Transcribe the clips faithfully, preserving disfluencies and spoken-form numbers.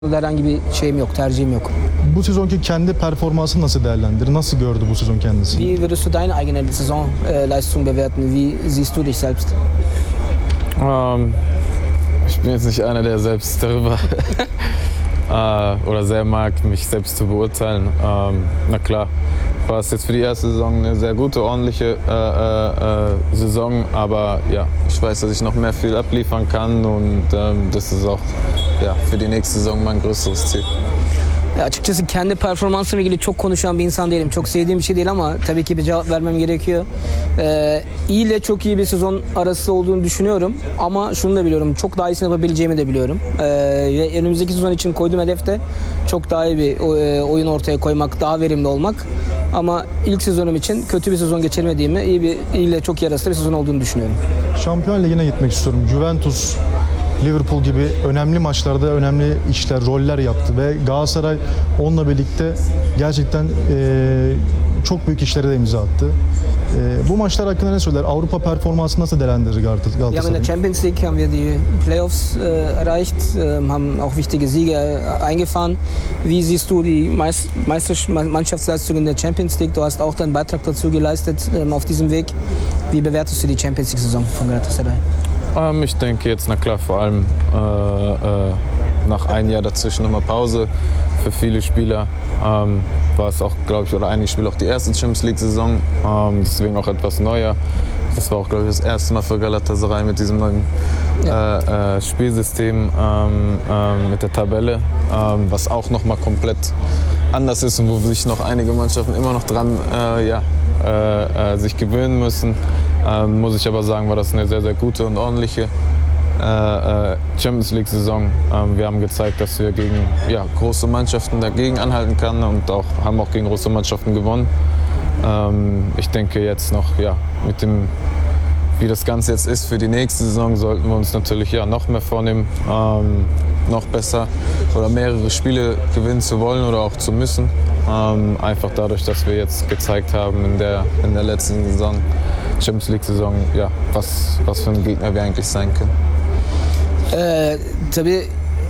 Herhangi bir şeyim yok, tercihim yok. Bu sezonki kendi performansını nasıl değerlendirir? Nasıl gördü bu sezon kendisini? Wie würdest du deine eigene Saisonleistung bewerten? Wie siehst du dich selbst? Ähm, ich bin jetzt nicht einer, der selbst darüber äh, oder sehr mag, mich selbst zu beurteilen. Ähm, na klar, war es jetzt für die erste Saison eine sehr gute, ordentliche äh, äh, Saison, aber ja, ich weiß, dass ich noch mehr viel abliefern kann und ähm, das ist auch ja, für die nächste Saison mein größeres Ziel. Ya açıkçası kendi performansımla ilgili çok konuşan bir insan değilim. Çok sevdiğim bir şey değil ama tabii ki bir cevap vermem gerekiyor. Ee, iyi ile çok iyi bir sezon arası olduğunu düşünüyorum. Ama şunu da biliyorum, çok daha iyisini yapabileceğimi de biliyorum. Ee, ve önümüzdeki sezon için koyduğum hedef de çok daha iyi bir oyun ortaya koymak, daha verimli olmak. Ama ilk sezonum için kötü bir sezon geçirmediğimi, iyi bir iyi ile çok iyi arasında bir sezon olduğunu düşünüyorum. Şampiyon Ligi'ne gitmek istiyorum. Juventus, Liverpool gibi önemli maçlarda önemli işler, roller yaptı ve Galatasaray onunla birlikte gerçekten e, çok büyük işlere de imza attı. E, bu maçlar hakkında ne söyler? Avrupa performansı nasıl değerlendirir Galatasaray? Wir haben in der Champions League haben wir die Playoffs äh, erreicht, äh, haben auch wichtige Siege äh, eingefahren. Wie siehst du die Meist Meister Mannschaftsleistung in der Champions League? Du hast auch deinen Beitrag dazu geleistet äh, auf diesem Weg. Wie bewertest du die Champions League-Saison von Galatasaray? Ähm, ich denke jetzt, na klar, vor allem äh, äh, nach einem Jahr dazwischen nochmal Pause für viele Spieler ähm, war es auch, glaube ich, oder einige Spieler auch die erste Champions League-Saison, ähm, deswegen auch etwas neuer. Das war auch, glaube ich, das erste Mal für Galatasaray mit diesem neuen Ja. äh, äh, Spielsystem, ähm, äh, mit der Tabelle, ähm, was auch nochmal komplett anders ist und wo sich noch einige Mannschaften immer noch dran äh, ja, äh, äh, sich gewöhnen müssen. Ähm, muss ich aber sagen, war das eine sehr, sehr gute und ordentliche äh, Champions League-Saison. Ähm, wir haben gezeigt, dass wir gegen ja, große Mannschaften dagegen anhalten können und auch, haben auch gegen große Mannschaften gewonnen. Ähm, ich denke jetzt noch, ja, mit dem, wie das Ganze jetzt ist für die nächste Saison, sollten wir uns natürlich ja, noch mehr vornehmen, ähm, noch besser oder mehrere Spiele gewinnen zu wollen oder auch zu müssen. Ähm, einfach dadurch, dass wir jetzt gezeigt haben in der, in der letzten Saison, Champions League-Saison, ja, was, was für ein Gegner wir eigentlich sein können. Ee, tabii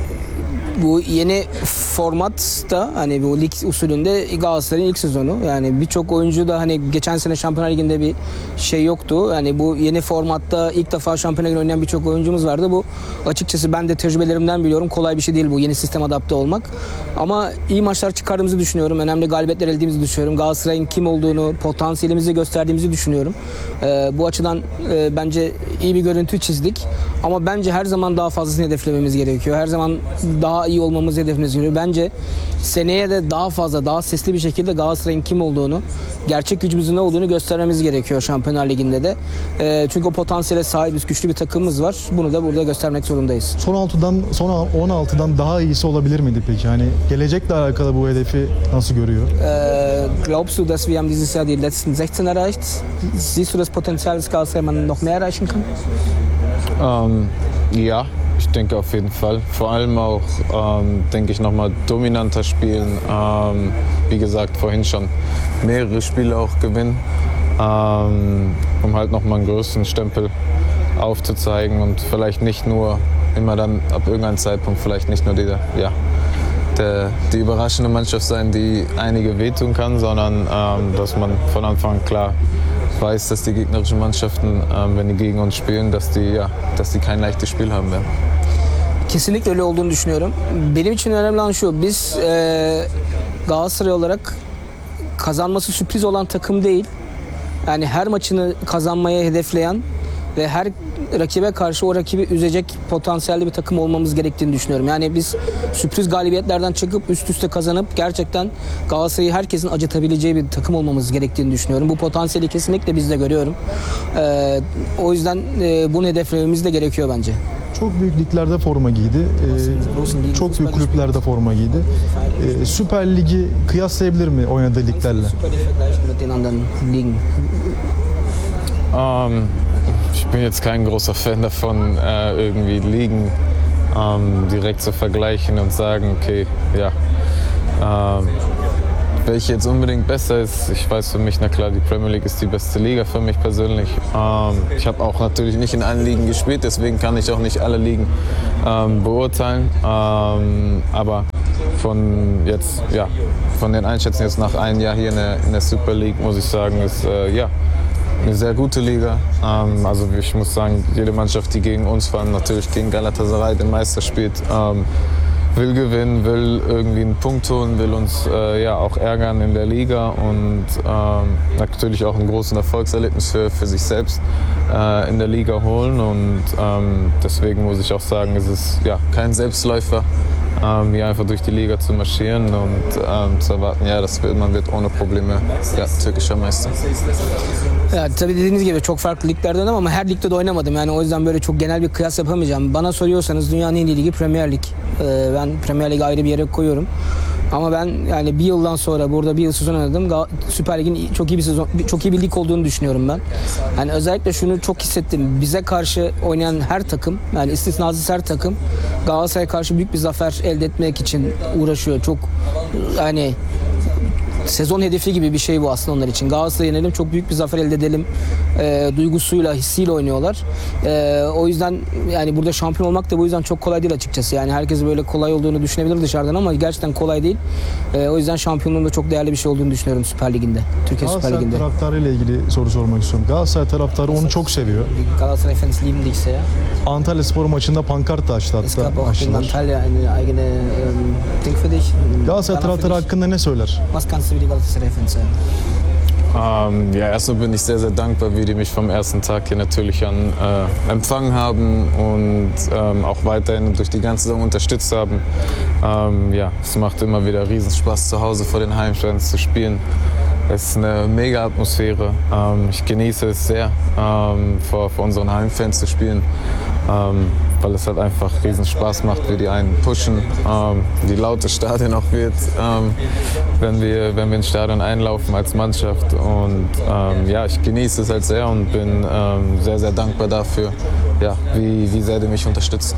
bu yeni format da hani bu lig usulünde Galatasaray'ın ilk sezonu. Yani birçok oyuncu da hani geçen sene Şampiyonlar Ligi'nde bir şey yoktu. Yani bu yeni formatta ilk defa Şampiyonlar Ligi'nde oynayan birçok oyuncumuz vardı. Bu açıkçası ben de tecrübelerimden biliyorum. Kolay bir şey değil bu yeni sistem adapte olmak. Ama iyi maçlar çıkardığımızı düşünüyorum. Önemli galibiyetler elde ettiğimizi düşünüyorum. Galatasaray'ın kim olduğunu, potansiyelimizi gösterdiğimizi düşünüyorum. Ee, bu açıdan e, bence iyi bir görüntü çizdik. Ama bence her zaman daha fazlasını hedeflememiz gerekiyor. Her zaman daha iyi olmamız hedefimiz gerekiyor. Bence seneye de daha fazla, daha sesli bir şekilde Galatasaray'ın kim olduğunu, gerçek gücümüzün ne olduğunu göstermemiz gerekiyor Şampiyonlar Ligi'nde de. E, çünkü o potansiyele sahibiz, güçlü bir takımımız var. Bunu da burada göstermek zorundayız. Son altıdan, son on altıdan daha iyisi olabilir miydi peki? Yani gelecekle alakalı bu hedefi nasıl görüyor? E, glaubst du, dass wir haben dieses Jahr die letzten sechzehn erreicht? Siehst du das Potenzial, dass Galatasaray man noch mehr erreichen kann? Ähm, ja, ich denke auf jeden Fall. Vor allem auch, ähm, denke ich, nochmal dominanter spielen. Ähm, wie gesagt, vorhin schon mehrere Spiele auch gewinnen, ähm, um halt nochmal einen größeren Stempel aufzuzeigen und vielleicht nicht nur immer dann ab irgendeinem Zeitpunkt vielleicht nicht nur die, ja, der, die überraschende Mannschaft sein, die einige wehtun kann, sondern ähm, dass man von Anfang an klar weiß, dass die gegnerischen Mannschaften, ähm, wenn die gegen uns spielen, dass die, ja, dass die kein leichtes Spiel haben werden. Kesinlikle öyle olduğunu düşünüyorum. Benim için önemli olan şu, biz e, Galatasaray olarak kazanması sürpriz olan takım değil. Yani her maçını kazanmaya hedefleyen ve her rakibe karşı o rakibi üzecek potansiyelli bir takım olmamız gerektiğini düşünüyorum. Yani biz sürpriz galibiyetlerden çıkıp üst üste kazanıp gerçekten Galatasaray'ı herkesin acıtabileceği bir takım olmamız gerektiğini düşünüyorum. Bu potansiyeli kesinlikle bizde görüyorum. Ee, o yüzden e, bunu hedeflememiz de gerekiyor bence. Çok büyük liglerde forma giydi. Ee, çok büyük kulüplerde forma giydi. Ee, Süper Lig'i kıyaslayabilir mi oynadığı liglerle? Ähm, ich bin jetzt kein großer Fan davon, äh, irgendwie Ligen ähm, direkt zu vergleichen und sagen, okay, ja, ähm, welche jetzt unbedingt besser ist, ich weiß für mich, na klar, die Premier League ist die beste Liga für mich persönlich. Ähm, ich habe auch natürlich nicht in allen Ligen gespielt, deswegen kann ich auch nicht alle Ligen ähm, beurteilen. Ähm, aber von jetzt, ja, von den Einschätzungen jetzt nach einem Jahr hier in der, in der Super League muss ich sagen, ist äh, ja eine sehr gute Liga. Ähm, also ich muss sagen, jede Mannschaft, die gegen uns, vor allem natürlich gegen Galatasaray den Meister spielt, ähm, will gewinnen, will irgendwie einen Punkt holen, will uns äh, ja auch ärgern in der Liga und ähm, natürlich auch ein großes Erfolgserlebnis für, für sich selbst äh, in der Liga holen. Und ähm, deswegen muss ich auch sagen, es ist ja kein Selbstläufer, ähm, hier einfach durch die Liga zu marschieren und ähm, zu erwarten, ja, das wird, man wird ohne Probleme ja, türkischer Meister. Ya tabii dediğiniz gibi çok farklı liglerden ama her ligde de oynamadım. Yani o yüzden böyle çok genel bir kıyas yapamayacağım. Bana soruyorsanız dünyanın en iyi ligi Premier Lig. Ee, ben Premier Lig'i ayrı bir yere koyuyorum. Ama ben yani bir yıldan sonra burada bir yıl sezon oynadım. Ga- Süper Lig'in çok iyi bir sezon, çok iyi bir lig olduğunu düşünüyorum ben. Yani özellikle şunu çok hissettim. Bize karşı oynayan her takım, yani istisnasız her takım Galatasaray'a karşı büyük bir zafer elde etmek için uğraşıyor. Çok yani sezon hedefi gibi bir şey bu aslında onlar için. Galatasaray'ı yenelim, çok büyük bir zafer elde edelim e, duygusuyla, hissiyle oynuyorlar. E, o yüzden yani burada şampiyon olmak da bu yüzden çok kolay değil açıkçası. Yani herkes böyle kolay olduğunu düşünebilir dışarıdan ama gerçekten kolay değil. E, o yüzden şampiyonluğun da çok değerli bir şey olduğunu düşünüyorum Süper Ligi'nde. Türkiye Süper Galatasaray Ligi'nde. taraftarı ile ilgili soru sormak istiyorum. Galatasaray taraftarı onu çok seviyor. Galatasaray Fans lieben dich sehr. Antalya Spor maçında pankart da açtı Es hatta. gab auch gegen açtılar. Antalya eine eigene ähm, Ding für dich. Galatasaray Banner für taraftarı dich. hakkında ne söyler? Was kannst du über die Galatasaray Fans sagen? Ähm, ja, erstmal bin ich sehr, sehr dankbar, wie die mich vom ersten Tag hier natürlich an äh, empfangen haben und ähm, auch weiterhin durch die ganze Saison unterstützt haben. Ähm, ja, es macht immer wieder Riesenspaß, zu Hause vor den Heimfans zu spielen. Es ist eine mega Atmosphäre. Ähm, ich genieße es sehr, ähm, vor, vor unseren Heimfans zu spielen, ähm, weil es halt einfach riesen Spaß macht, wie die einen pushen, ähm, wie laut das Stadion auch wird, ähm, wenn, wir, wenn wir ins Stadion einlaufen als Mannschaft. Und ähm, ja, ich genieße es halt sehr und bin ähm, sehr, sehr dankbar dafür, ja, wie, wie sehr die mich unterstützen.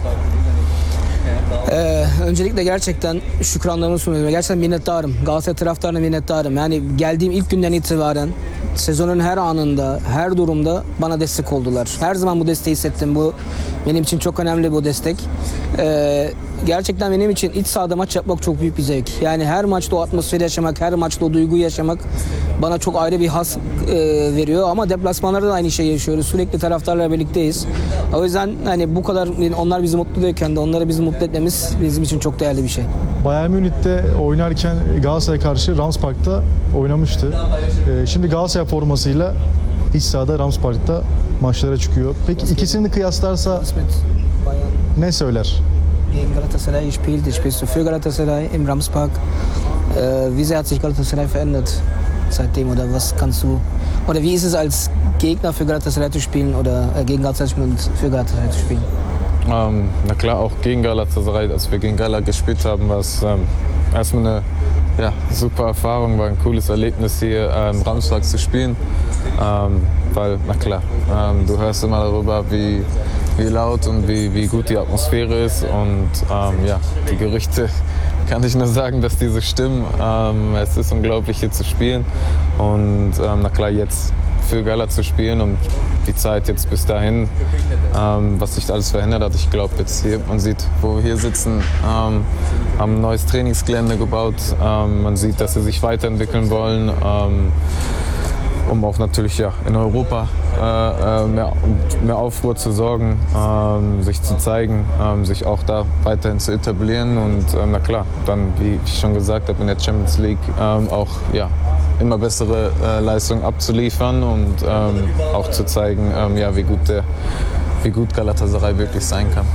Ee, öncelikle gerçekten şükranlarımı sunuyorum. Gerçekten minnettarım. Galatasaray taraftarına minnettarım. Yani geldiğim ilk günden itibaren sezonun her anında, her durumda bana destek oldular. Her zaman bu desteği hissettim. Bu benim için çok önemli bu destek. Ee, gerçekten benim için iç sahada maç yapmak çok büyük bir zevk. Yani her maçta o atmosferi yaşamak, her maçta o duyguyu yaşamak bana çok ayrı bir haz e, veriyor. Ama deplasmanlarda da aynı şeyi yaşıyoruz. Sürekli taraftarlarla birlikteyiz. O yüzden hani bu kadar onlar bizi mutlu ediyorken de onları bizi mutlu etmemiz bizim için çok değerli bir şey. Bayern Münih'te oynarken Galatasaray karşı Rams Park'ta oynamıştı. Ee, şimdi Galatasaray formasıyla iç sahada Rams Park'ta maçlara çıkıyor. Peki ikisini kıyaslarsa İsmet Bayan ne söyler? gegen Galatasaray gespielt. Ich spielst du für Galatasaray im Ramspark. Äh, wie sehr hat sich Galatasaray verändert seitdem oder was kannst du oder wie ist es als Gegner für Galatasaray zu spielen oder äh, gegen Galatasaray zu spielen und für Galatasaray zu spielen? Ähm, na klar, auch gegen Galatasaray, als wir gegen Gala gespielt haben, war es ähm, erstmal eine ja, super Erfahrung, war ein cooles Erlebnis hier äh, im Ramspark zu spielen, ähm, weil, na klar, ähm, du hörst immer darüber, wie, wie laut und wie, wie gut die Atmosphäre ist und ähm, ja, die Gerüchte kann ich nur sagen, dass diese stimmen. Ähm, es ist unglaublich hier zu spielen und ähm, na klar, jetzt für Gala zu spielen und die Zeit jetzt bis dahin, ähm, was sich alles verändert hat. Ich glaube jetzt hier, man sieht, wo wir hier sitzen, ähm, haben ein neues Trainingsgelände gebaut. Ähm, man sieht, dass sie sich weiterentwickeln wollen, ähm, um auch natürlich ja, in Europa äh, mehr, mehr Aufruhr zu sorgen, ähm, sich zu zeigen, ähm, sich auch da weiterhin zu etablieren und ähm, na klar, dann, wie ich schon gesagt habe, in der Champions League ähm, auch ja, immer bessere äh, Leistungen abzuliefern und ähm, auch zu zeigen, ähm, ja, wie, gut der, wie gut Galatasaray wirklich sein kann.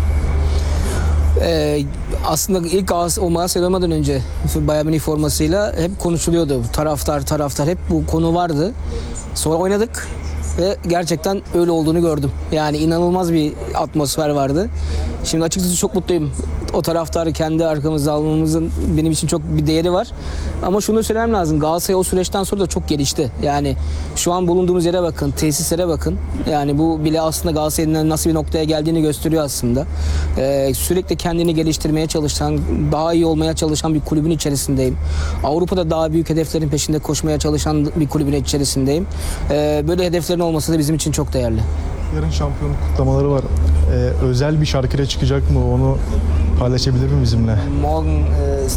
Ee, aslında ilk Galatasaray o Galatasaray'a dönmeden önce Bayern Münih formasıyla hep konuşuluyordu. Taraftar taraftar hep bu konu vardı. Sonra oynadık ve gerçekten öyle olduğunu gördüm. Yani inanılmaz bir atmosfer vardı. Şimdi açıkçası çok mutluyum. o taraftarı kendi arkamıza almamızın benim için çok bir değeri var. Ama şunu söylemem lazım. Galatasaray o süreçten sonra da çok gelişti. Yani şu an bulunduğumuz yere bakın, tesislere bakın. Yani bu bile aslında Galatasaray'ın nasıl bir noktaya geldiğini gösteriyor aslında. Ee, sürekli kendini geliştirmeye çalışan, daha iyi olmaya çalışan bir kulübün içerisindeyim. Avrupa'da daha büyük hedeflerin peşinde koşmaya çalışan bir kulübün içerisindeyim. Ee, böyle hedeflerin olması da bizim için çok değerli. Yarın şampiyonluk kutlamaları var. Ee, özel bir şarkıyla çıkacak mı? Onu paylaşabilir mi bizimle? Morgen, e,